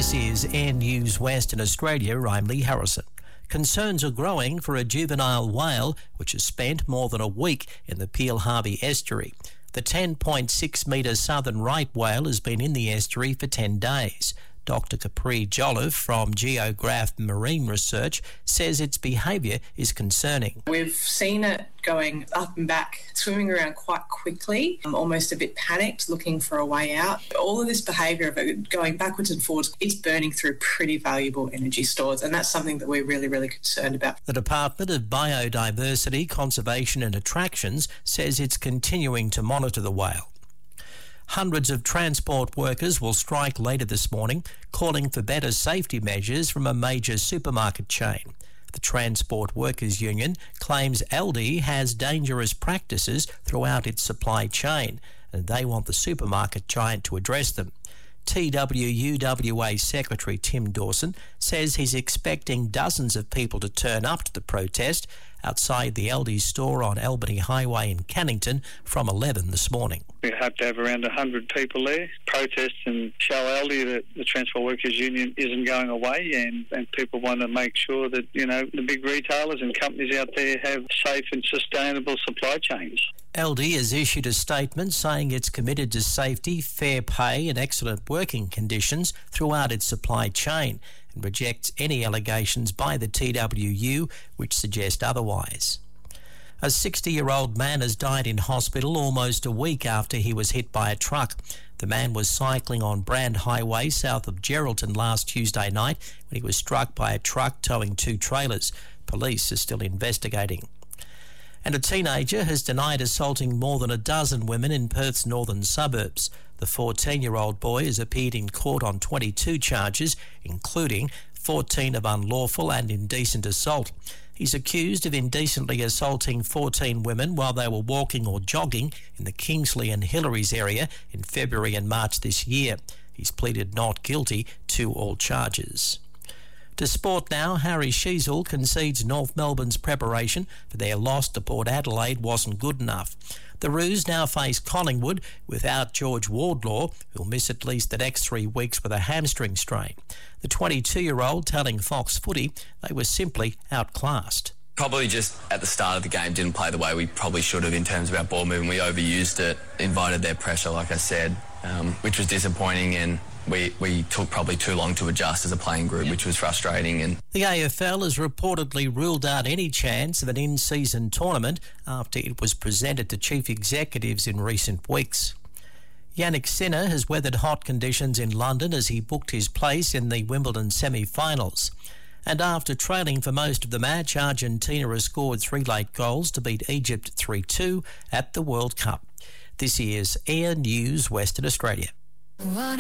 This is Air News Western Australia. I'm Lee Harrison. Concerns are growing for a juvenile whale which has spent more than a week in the Peel Harvey estuary. The 10.6 metre southern right whale has been in the estuary for 10 days. Dr Capri Jolliffe from Geograph Marine Research says its behaviour is concerning. We've seen it going up and back, swimming around quite quickly, almost a bit panicked, looking for a way out. All of this behaviour of it going backwards and forwards, it's burning through pretty valuable energy stores, and that's something that we're really, really concerned about. The Department of Biodiversity, Conservation and Attractions says it's continuing to monitor the whale. Hundreds of transport workers will strike later this morning, calling for better safety measures from a major supermarket chain. The Transport Workers Union claims Aldi has dangerous practices throughout its supply chain, and they want the supermarket giant to address them. TWUWA Secretary Tim Dawson says he's expecting dozens of people to turn up to the protest outside the Aldi store on Albany Highway in Cannington from 11 this morning. We hope to have around 100 people there, protest and show Aldi that the Transport Workers Union isn't going away, and people want to make sure that, the big retailers and companies out there have safe and sustainable supply chains. Aldi has issued a statement saying it's committed to safety, fair pay and excellent working conditions throughout its supply chain and rejects any allegations by the TWU which suggest otherwise. A 60-year-old man has died in hospital almost a week after he was hit by a truck. The man was cycling on Brand Highway south of Geraldton last Tuesday night when he was struck by a truck towing 2 trailers. Police are still investigating. And a teenager has denied assaulting more than a dozen women in Perth's northern suburbs. The 14-year-old boy has appeared in court on 22 charges, including 14 of unlawful and indecent assault. He's accused of indecently assaulting 14 women while they were walking or jogging in the Kingsley and Hillary's area in February and March this year. He's pleaded not guilty to all charges. To sport now, Harry Sheezel concedes North Melbourne's preparation for their loss to Port Adelaide wasn't good enough. The Roos now face Collingwood without George Wardlaw, who'll miss at least the next 3 weeks with a hamstring strain. The 22-year-old telling Fox Footy they were simply outclassed. Probably just at the start of the game didn't play the way we probably should have in terms of our ball movement. We overused it, invited their pressure, like I said, which was disappointing, and we took probably too long to adjust as a playing group, which was frustrating. And the AFL has reportedly ruled out any chance of an in-season tournament after it was presented to chief executives in recent weeks. Yannick Sinner has weathered hot conditions in London as he booked his place in the Wimbledon semi-finals. And after trailing for most of the match, Argentina has scored 3 late goals to beat Egypt 3-2 at the World Cup. This is Air News Western Australia.